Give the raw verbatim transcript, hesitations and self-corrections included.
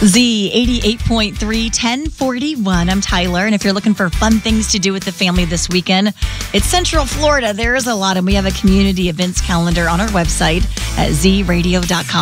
Z eighty-eight point three, ten forty-one. I'm Tyler, and if you're looking for fun things to do with the family this weekend, it's Central Florida. There is a lot, and we have a community events calendar on our website at z radio dot com.